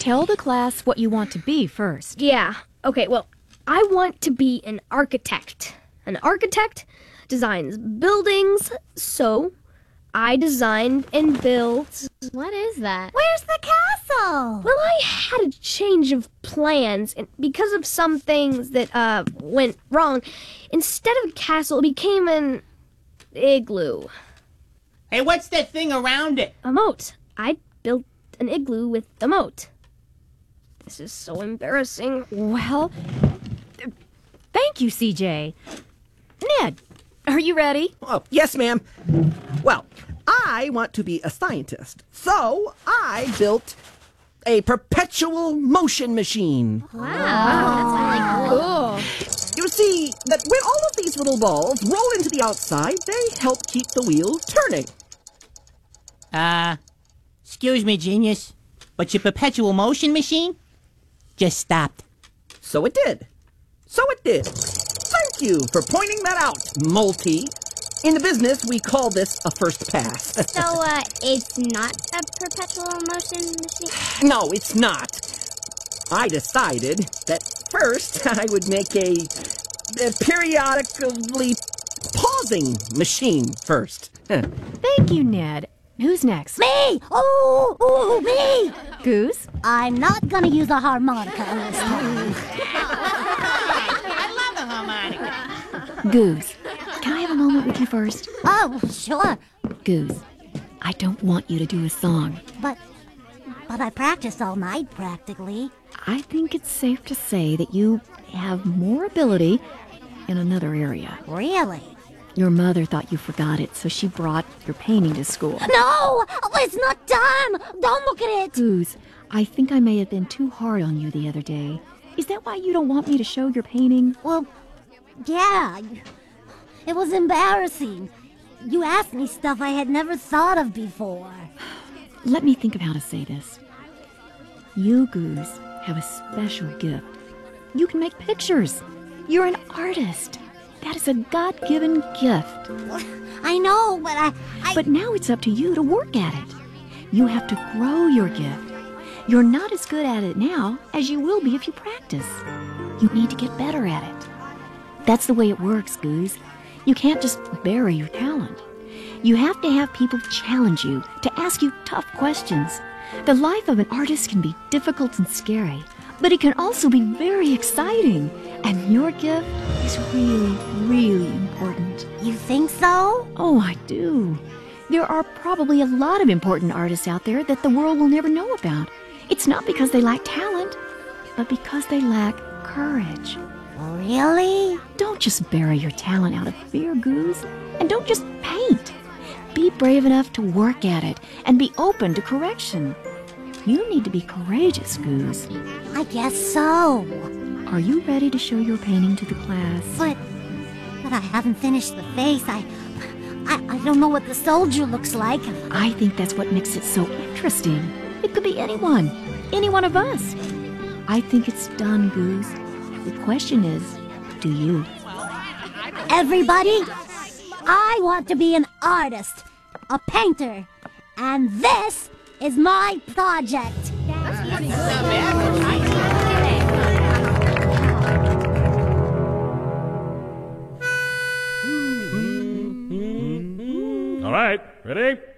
Tell the class what you want to be first. Yeah. Okay, well, I want to be an architect. An architect designs buildings, so I designed and built... What is that? Where's the castle? Well, I had a change of plans, and because of some things that went wrong, instead of a castle, it became an igloo. Hey, what's that thing around it? A moat. I built an igloo with a moat. This is so embarrassing. Well, thank you, CJ. Ned, are you ready? Oh, yes, ma'am. Well, I want to be a scientist, so I built a perpetual motion machine. Wow, that's really cool. You see, that when all of these little balls roll into the outside, they help keep the wheel turning. Excuse me, genius, but your perpetual motion machine just stopped. So it did. Thank you for pointing that out, Multi. In the business, we call this a first pass. So, it's not a perpetual motion machine? No, it's not. I decided that first I would make a periodically pausing machine first. Thank you, Ned. Who's next? Me! Ooh, me! Goose? I'm not gonna use a harmonica this time. I love the harmonica. Goose, can I have a moment with you first? Oh, sure. Goose, I don't want you to do a song. But I practiced all night, practically. I think it's safe to say that you have more ability in another area. Really? Your mother thought you forgot it, so she brought your painting to school. No! It's not done! Don't look at it! Goose, I think I may have been too hard on you the other day. Is that why you don't want me to show your painting? Well, yeah. It was embarrassing. You asked me stuff I had never thought of before. Let me think of how to say this. You, Goose, have a special gift. You can make pictures. You're an artist. That is a God-given gift. I know, but I... But now it's up to you to work at it. You have to grow your gift. You're not as good at it now as you will be if you practice. You need to get better at it. That's the way it works, Goose. You can't just bury your talent. You have to have people challenge you, to ask you tough questions. The life of an artist can be difficult and scary, but it can also be very exciting. And your gift is really, really important. You think so? Oh, I do. There are probably a lot of important artists out there that the world will never know about. It's not because they lack talent, but because they lack courage. Really? Don't just bury your talent out of fear, Goose. And don't just paint. Be brave enough to work at it and be open to correction. You need to be courageous, Goose. I guess so. Are you ready to show your painting to the class? But I haven't finished the face. I don't know what the soldier looks like. I think that's what makes it so interesting. It could be anyone. Any one of us. I think it's done, Goose. The question is, do you? Everybody, I want to be an artist, a painter, and this is my project. All right, ready?